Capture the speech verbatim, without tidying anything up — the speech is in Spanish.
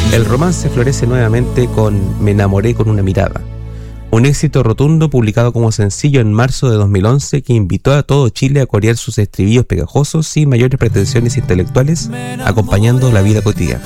El romance florece nuevamente con Me enamoré con una mirada, un éxito rotundo publicado como sencillo en marzo de dos mil once que invitó a todo Chile a corear sus estribillos pegajosos sin mayores pretensiones intelectuales, acompañando la vida cotidiana.